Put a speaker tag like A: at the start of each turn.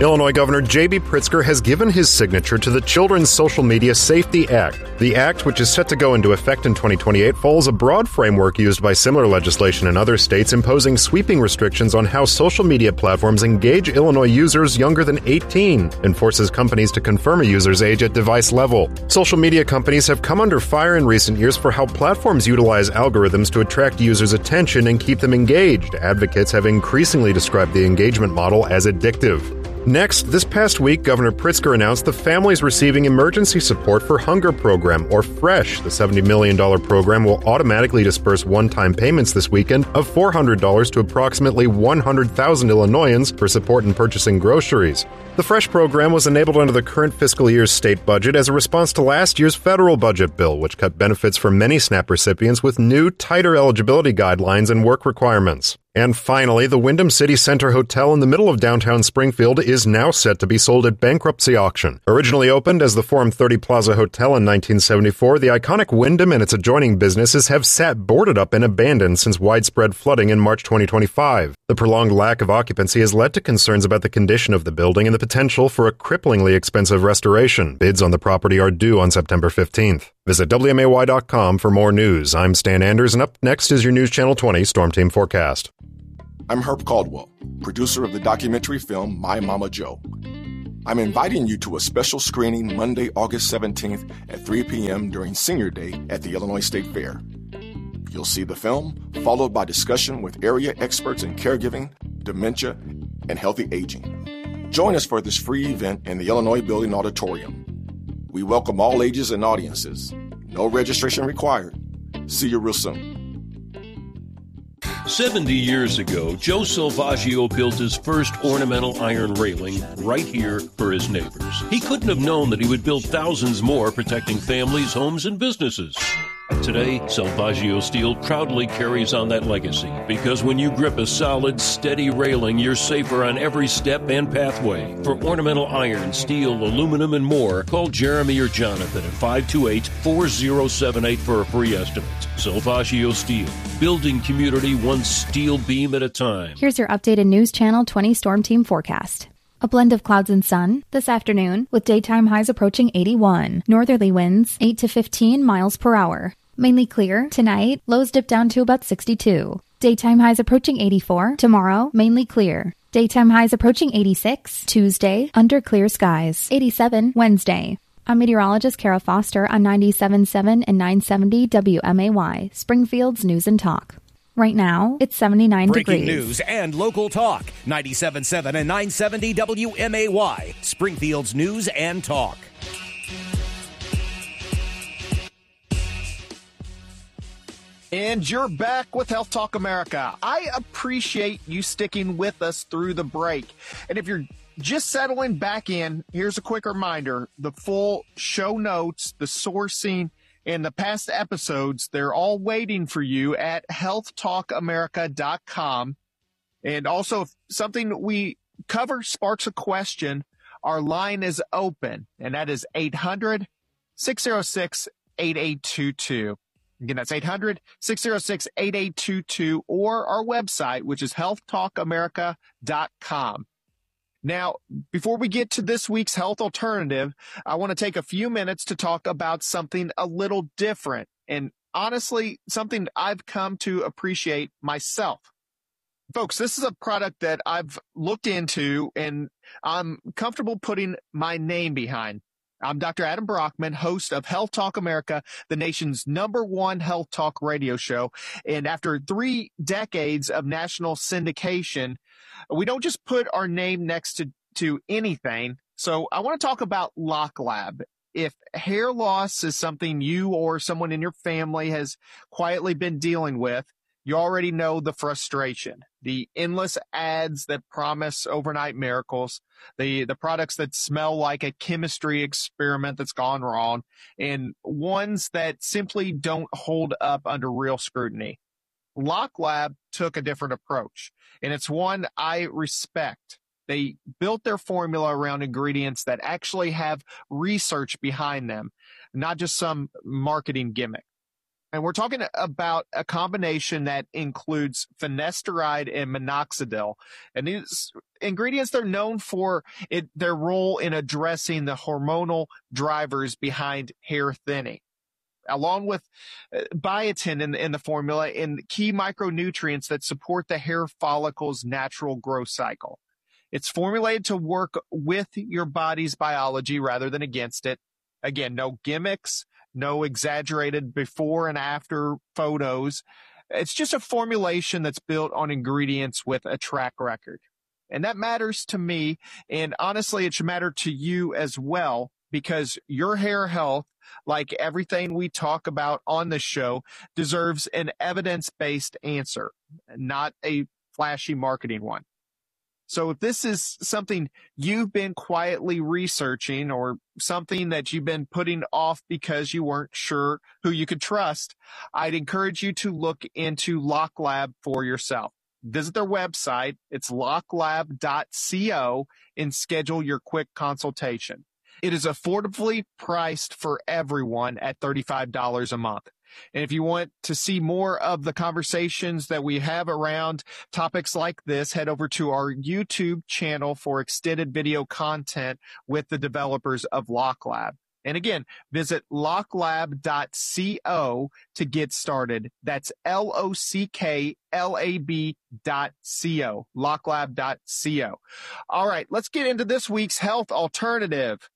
A: Illinois Governor J.B. Pritzker has given his signature to the Children's Social Media Safety Act. The act, which is set to go into effect in 2028, follows a broad framework used by similar legislation in other states imposing sweeping restrictions on how social media platforms engage Illinois users younger than 18 and forces companies to confirm a user's age at device level. Social media companies have come under fire in recent years for how platforms utilize algorithms to attract users' attention and keep them engaged. Advocates have increasingly described the engagement model as addictive. Next, this past week, Governor Pritzker announced the families receiving emergency support for Hunger Program, or FRESH. The $70 million program will automatically disperse one-time payments this weekend of $400 to approximately 100,000 Illinoisans for support in purchasing groceries. The FRESH program was enabled under the current fiscal year's state budget as a response to last year's federal budget bill, which cut benefits for many SNAP recipients with new, tighter eligibility guidelines and work requirements. And finally, the Wyndham City Center Hotel in the middle of downtown Springfield is now set to be sold at bankruptcy auction. Originally opened as the Forum 30 Plaza Hotel in 1974, the iconic Wyndham and its adjoining businesses have sat boarded up and abandoned since widespread flooding in March 2025. The prolonged lack of occupancy has led to concerns about the condition of the building and the potential for a cripplingly expensive restoration. Bids on the property are due on September 15th. Visit WMAY.com for more news. I'm Stan Anders, and up next is your News Channel 20 Storm Team Forecast.
B: I'm Herb Caldwell, producer of the documentary film My Mama Joe. I'm inviting you to a special screening Monday, August 17th at 3 p.m. during Senior Day at the Illinois State Fair. You'll see the film, followed by discussion with area experts in caregiving, dementia, and healthy aging. Join us for this free event in the Illinois Building Auditorium. We welcome all ages and audiences. No registration required. See you real soon.
C: 70 years ago, Joe Salvaggio built his first ornamental iron railing right here for his neighbors. He couldn't have known that he would build thousands more, protecting families, homes, and businesses. Today, Salvaggio Steel proudly carries on that legacy, because when you grip a solid, steady railing, you're safer on every step and pathway. For ornamental iron, steel, aluminum, and more, call Jeremy or Jonathan at 528-4078 for a free estimate. Salvaggio Steel, building community one steel beam at a time.
D: Here's your updated News Channel 20 Storm Team forecast. A blend of clouds and sun this afternoon, with daytime highs approaching 81. Northerly winds 8 to 15 miles per hour. Mainly clear tonight, lows dip down to about 62. Daytime highs approaching 84. Tomorrow, mainly clear. Daytime highs approaching 86. Tuesday, under clear skies. 87 Wednesday. I'm meteorologist Kara Foster on 97.7 and 970 WMAY, Springfield's News and Talk. Right now, it's 79 degrees.
E: Breaking news and local talk. 97.7 and 970 WMAY, Springfield's News and Talk.
F: And you're back with Health Talk America. I appreciate you sticking with us through the break. And if you're just settling back in, here's a quick reminder. The full show notes, the sourcing, and the past episodes, they're all waiting for you at healthtalkamerica.com. And also, if something we cover sparks a question, our line is open, and that is 800-606-8822. Again, that's 800-606-8822, or our website, which is healthtalkamerica.com. Now, before we get to this week's health alternative, I want to take a few minutes to talk about something a little different, and honestly, something I've come to appreciate myself. Folks, this is a product that I've looked into, and I'm comfortable putting my name behind. I'm Dr. Adam Brockman, host of Health Talk America, the nation's #1 health talk radio show. And after 3 decades of national syndication, we don't just put our name next to anything. So I want to talk about LocLab. If hair loss is something you or someone in your family has quietly been dealing with, you already know the frustration, the endless ads that promise overnight miracles, the products that smell like a chemistry experiment that's gone wrong, and ones that simply don't hold up under real scrutiny. LocLab took a different approach, and it's one I respect. They built their formula around ingredients that actually have research behind them, not just some marketing gimmick. And we're talking about a combination that includes finasteride and minoxidil. And these ingredients, they're known for their role in addressing the hormonal drivers behind hair thinning, along with biotin in the formula and key micronutrients that support the hair follicle's natural growth cycle. It's formulated to work with your body's biology rather than against it. Again, no gimmicks, no exaggerated before and after photos. It's just a formulation that's built on ingredients with a track record. And that matters to me. And honestly, it should matter to you as well, because your hair health, like everything we talk about on the show, deserves an evidence-based answer, not a flashy marketing one. So if this is something you've been quietly researching or something that you've been putting off because you weren't sure who you could trust, I'd encourage you to look into LockLab for yourself. Visit their website. It's locklab.co and schedule your quick consultation. It is affordably priced for everyone at $35 a month. And if you want to see more of the conversations that we have around topics like this, head over to our YouTube channel for extended video content with the developers of LockLab. And again, visit locklab.co to get started. That's LOCKLAB.co, locklab.co. All right, let's get into this week's health alternative.